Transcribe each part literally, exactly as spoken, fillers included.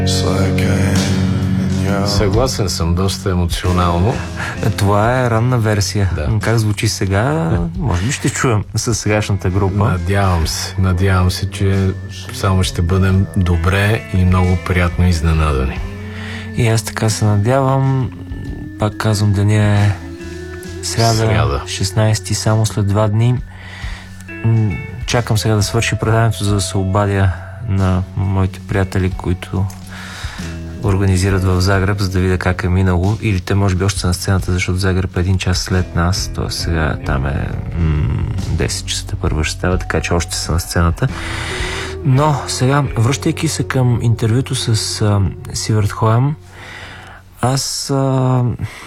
Съгласен съм, доста емоционално. Това е ранна версия. Да. Как звучи сега, може би ще чуем със сегашната група. Надявам се. Надявам се, че само ще бъдем добре и много приятно изненадани. И аз така се надявам. Пак казвам, деня е сряда, сряда. шестнайсети, само след два дни. Чакам сега да свърши предаването, за да се обадя на моите приятели, които организират в Загреб, за да видя как е минало. Или те може би още са на сцената, защото Загреб е един час след нас. Т.е. сега там е м- десет часа първа ще става, така че още са на сцената. Но сега, връщайки се към интервюто с а, Сивърт Хоем, аз а,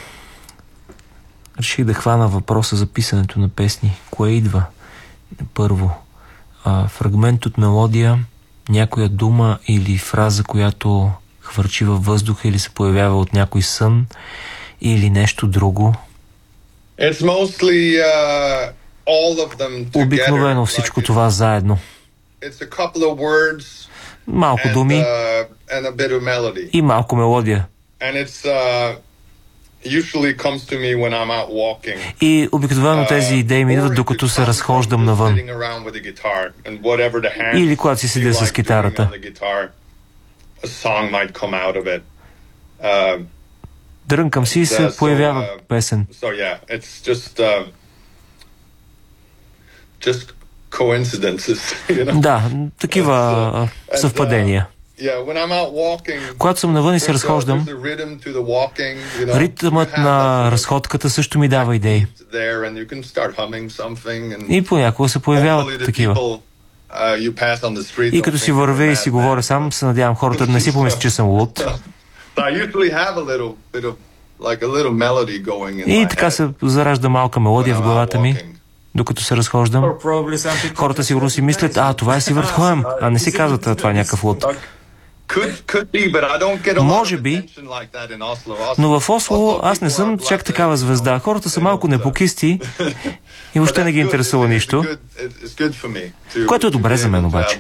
реших да хвана въпроса за писането на песни. Кое идва първо? А, фрагмент от мелодия, някоя дума или фраза, която хвърчи във въздуха или се появява от някой сън, или нещо друго? It's mostly, uh, all of them together. Обикновено всичко това заедно. It's a couple of words, Малко and, думи uh, and a bit of melody. и малко мелодия. And it's uh, usually comes to me when I'm out walking. И обикновено тези идеи ми идват докато се разхождам навън. Или когато си седя с китарата. Дрънкам си и се появява песен. Да, такива съвпадения. Когато съм навън и се разхождам, ритъмът на разходката също ми дава идеи. И понякога се появяват такива. И като си вървя и си говоря сам, се надявам хората да не си помислят, че съм луд. И така се заражда малка мелодия в главата ми, докато се разхождам. Хората сигурно си мислят, а, това е Сивърт Хоем, а не си казват, а това е някакъв луд. Може би, но в Осло аз не съм чак такава звезда. Хората са малко непокисти и въобще не ги интересува нищо, което е добре за мен обаче.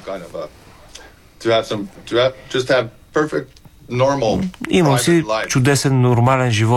Имам си чудесен, нормален живот.